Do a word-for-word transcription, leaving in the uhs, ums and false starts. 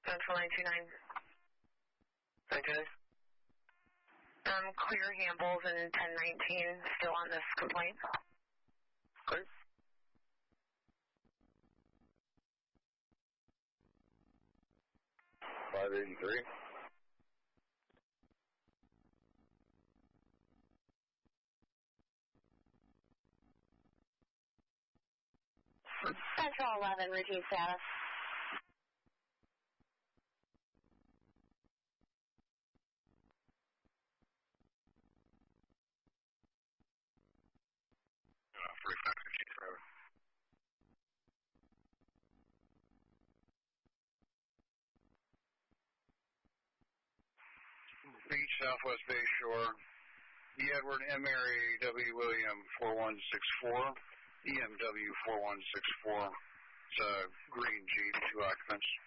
Central nine two nine. Okay. Um, clear Hambles and ten nineteen still on this complaint. Clear. five eighty-three. Central eleven, routine status. forty-five fifty-seven. Beach, Southwest Bay Shore. E. Edward, M. Mary, W. William, four one six four. E M W four one six four. It's a green Jeep, two occupants.